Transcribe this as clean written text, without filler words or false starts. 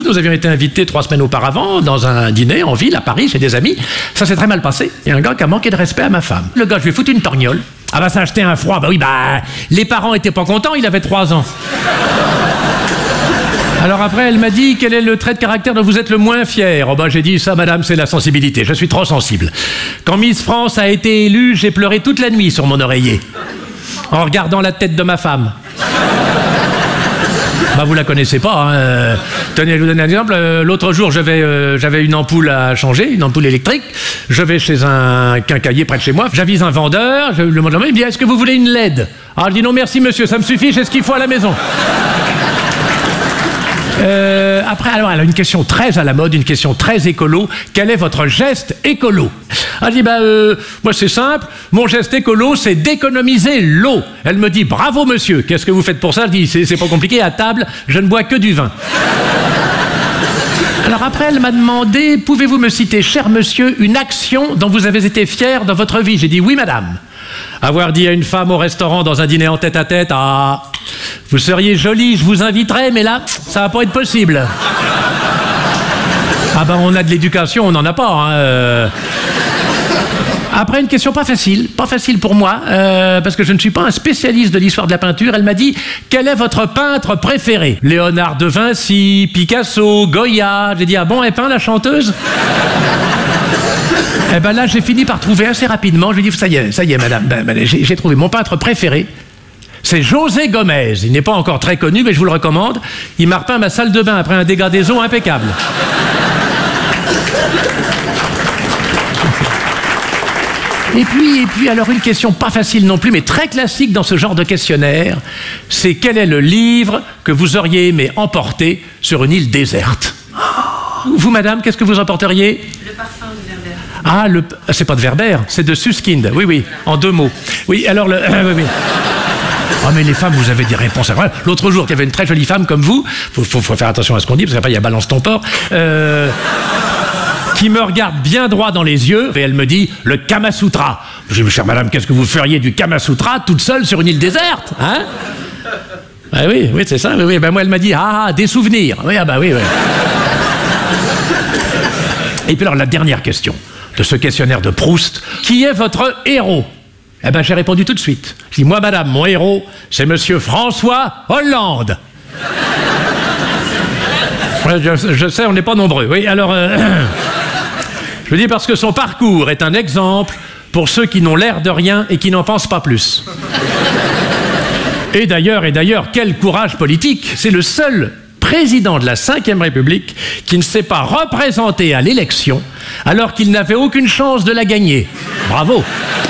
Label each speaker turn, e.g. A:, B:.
A: Nous avions été invités 3 semaines auparavant dans un dîner en ville, à Paris, chez des amis. Ça s'est très mal passé. Il y a un gars qui a manqué de respect à ma femme. Le gars, je lui ai foutu une torgnole. Ah bah ça a acheté un froid. Bah oui, bah les parents étaient pas contents, il avait 3 ans. Alors après, elle m'a dit, quel est le trait de caractère dont vous êtes le moins fier? Oh bah j'ai dit, ça madame, c'est la sensibilité, je suis trop sensible. Quand Miss France a été élue, j'ai pleuré toute la nuit sur mon oreiller, en regardant la tête de ma femme. Bah vous la connaissez pas, hein. Tenez, je vous donne un exemple. L'autre jour, j'avais une ampoule à changer, une ampoule électrique. Je vais chez un quincaillier près de chez moi. J'avise un vendeur. Le vendeur me dit, est-ce que vous voulez une LED? Alors je dis, non merci monsieur, ça me suffit, j'ai ce qu'il faut à la maison. Après, alors, elle a une question très à la mode, une question très écolo. Quel est votre geste écolo? Elle dit, moi c'est simple, mon geste écolo, c'est d'économiser l'eau. Elle me dit, bravo monsieur, qu'est-ce que vous faites pour ça? Je dis, c'est pas compliqué, à table, je ne bois que du vin. Alors après, elle m'a demandé, pouvez-vous me citer, cher monsieur, une action dont vous avez été fier dans votre vie? J'ai dit, oui madame. Avoir dit à une femme au restaurant dans un dîner en tête-à-tête, ah, vous seriez jolie, je vous inviterais, mais là, ça va pas être possible. Ah ben on a de l'éducation, on n'en a pas. Hein. Après, une question pas facile pour moi, parce que je ne suis pas un spécialiste de l'histoire de la peinture. Elle m'a dit, quel est votre peintre préféré? Léonard de Vinci, Picasso, Goya. J'ai dit, ah bon, elle peint la chanteuse? Eh ben là, j'ai fini par trouver assez rapidement. Je lui ai dit, ça y est, madame, j'ai trouvé mon peintre préféré. C'est José Gomez. Il n'est pas encore très connu, mais je vous le recommande. Il m'a repeint ma salle de bain après un dégât des eaux impeccable. Et puis, alors une question pas facile non plus, mais très classique dans ce genre de questionnaire, c'est quel est le livre que vous auriez aimé emporter sur une île déserte? Vous, madame, qu'est-ce que vous emporteriez?
B: Le parfum de Werber.
A: Ah, c'est pas de Werber, c'est de Suskind. Oui, en 2 mots. Oui, alors oui. Oh mais les femmes, vous avez des réponses incroyables. L'autre jour, il y avait une très jolie femme comme vous, faut faire attention à ce qu'on dit, parce qu'après il y a balance ton porc, qui me regarde bien droit dans les yeux, et elle me dit, le Kama Sutra. Je dis, chère madame, qu'est-ce que vous feriez du Kama Sutra toute seule sur une île déserte, hein? Ah oui, c'est ça, oui. Ben moi elle m'a dit, des souvenirs. Oui, oui. Et puis alors la dernière question de ce questionnaire de Proust, qui est votre héros? Eh ben j'ai répondu tout de suite. Je dis, moi madame, mon héros, c'est monsieur François Hollande. Je sais, on n'est pas nombreux. Oui, alors, je dis parce que son parcours est un exemple pour ceux qui n'ont l'air de rien et qui n'en pensent pas plus. Et d'ailleurs, quel courage politique! C'est le seul président de la Ve République qui ne s'est pas représenté à l'élection alors qu'il n'avait aucune chance de la gagner. Bravo!